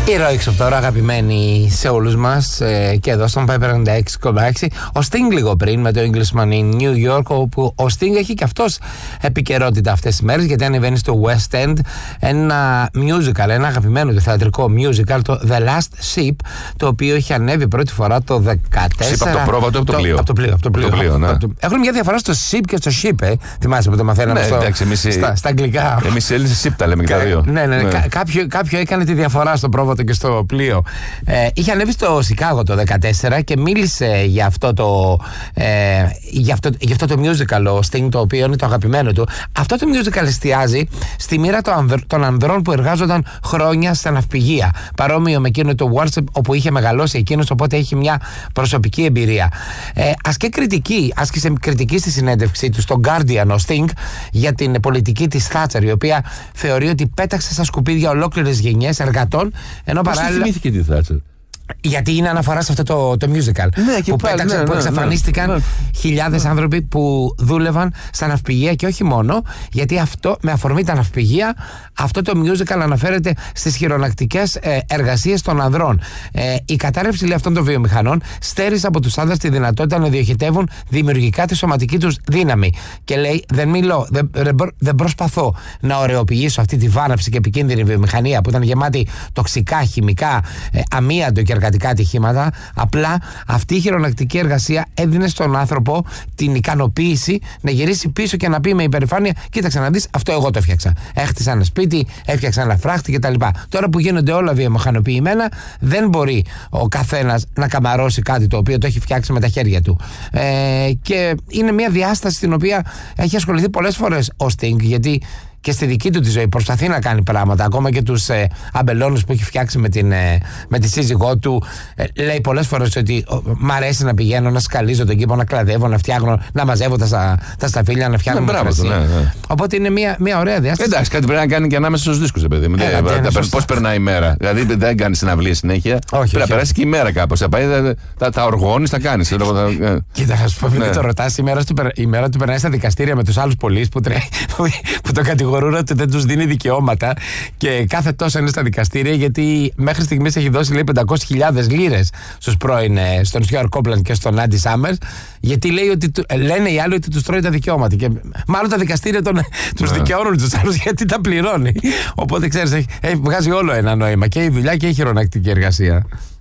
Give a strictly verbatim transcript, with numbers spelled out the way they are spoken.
Η Ρόιξοπ τώρα, αγαπημένοι σε όλους μας, ε, και εδώ στον Viber ενενήντα έξι κόμμα έξι. Ο Sting λίγο πριν με το Englishman in New York, όπου ο Sting έχει και αυτός επικαιρότητα αυτές τις μέρες, γιατί ανεβαίνει στο West End ένα musical, ένα αγαπημένο του θεατρικό musical, το The Last Ship, το οποίο έχει ανέβει πρώτη φορά το δεκατέσσερα. Ship από το πρόβατο ή από το πλοίο? Από το πλοίο. Από το πλοίο, από το πλοίο, ναι. Έχουν μια διαφορά στο ship και στο ship, ε. Θυμάσαι που το μαθαίναμε, ναι, στο, εντάξει, εμείς, στα, στα αγγλικά. Εμείς οι Έλληνες ship τα λέμε και τα δύο. Ναι, ναι, ναι. Κα, κάποιο, κάποιο έκανε τη διαφορά στο πρόβατο και στο πλοίο. Ε, είχε ανέβει στο Σικάγο το δεκατέσσερα και μίλησε για αυτό το, ε, για αυτό, για αυτό το musical, ο Sting, το οποίο είναι το αγαπημένο του. Αυτό το musical εστιάζει στη μοίρα των ανδρών που εργάζονταν χρόνια στα ναυπηγεία. Παρόμοιο με εκείνο το Warship όπου είχε μεγαλώσει εκείνος, οπότε έχει μια προσωπική εμπειρία. Ε, ασκεί κριτική, άσκησε κριτική στη συνέντευξή του στο Guardian ο Sting για την πολιτική της Thatcher, η οποία θεωρεί ότι πέταξε στα σκουπίδια ολόκληρες γενιές εργατών, ενώ Πώς παράλληλα. τη θυμήθηκε τη Thatcher? Γιατί είναι αναφορά σε αυτό το, το musical. Ναι, και που πάλι, πέταξε, ναι, που ναι, εξαφανίστηκαν ναι, ναι. χιλιάδες ναι. άνθρωποι που δούλευαν στα ναυπηγεία, και όχι μόνο, γιατί αυτό, με αφορμή τα ναυπηγεία, αυτό το musical αναφέρεται στις χειρονακτικές ε, εργασίες των ανδρών. Ε, η κατάρρευση, λέει, αυτών των βιομηχανών στέρισε από τους άνδρες τη δυνατότητα να διοχετεύουν δημιουργικά τη σωματική τους δύναμη. Και λέει, δεν μιλώ, δεν, δεν προσπαθώ να ωρεοποιήσω αυτή τη βάναυση και επικίνδυνη βιομηχανία που ήταν γεμάτη τοξικά, χημικά, ε, αμίαντο και εργατικά ατυχήματα. Απλά αυτή η χειρονακτική εργασία έδινε στον άνθρωπο την ικανοποίηση να γυρίσει πίσω και να πει με υπερηφάνεια: κοίταξε να δεις, αυτό εγώ το έφτιαξα. Έχτισα ένα σπίτι, έφτιαξα ένα φράχτη κτλ. Τώρα που γίνονται όλα βιομηχανοποιημένα, δεν μπορεί ο καθένας να καμαρώσει κάτι το οποίο το έχει φτιάξει με τα χέρια του. Ε, και είναι μια διάσταση στην οποία έχει ασχοληθεί πολλές φορές ο Sting, γιατί και στη δική του τη ζωή προσπαθεί να κάνει πράγματα. Ακόμα και τους ε, αμπελώνους που έχει φτιάξει με, την, ε, με τη σύζυγό του. Ε, λέει πολλές φορές ότι ο, μ' αρέσει να πηγαίνω, να σκαλίζω τον κήπο, να κλαδεύω, να φτιάχνω, να μαζεύω τα, τα σταφύλια, να φτιάχνω ναι, μπράβο, ναι, ναι. Οπότε είναι μια, μια ωραία διάσταση. Εντάξει, κάτι πρέπει να κάνει και ανάμεσα στους δίσκους, παιδί μου. Πώς περνάει η μέρα? Δηλαδή δεν κάνει συναυλίες συνέχεια. Πρέπει να περάσει και η μέρα κάπως. Θα πάει, τα οργώνεις, θα κάνεις. Κοίτα, θα σου πω, επειδή το ρωτάς, η μέρα του περνάει στα δικαστήρια με τους άλλους πολίς που το κατηγορούν ότι δεν τους δίνει δικαιώματα, και κάθε τόσο είναι στα δικαστήρια, γιατί μέχρι στιγμής έχει δώσει, λέει, πεντακόσιες χιλιάδες λίρες στους πρώην, στον Στιούαρτ Κόπλαντ και στον Άντι Σάμερς, γιατί λέει ότι, λένε οι άλλοι ότι τους τρώει τα δικαιώματα, και μάλλον τα δικαστήρια τον, τους δικαιώνουν τους άλλους γιατί τα πληρώνει. Οπότε ξέρεις, έχει, έχει βγάζει όλο ένα νόημα, και η δουλειά και η χειρονακτική εργασία.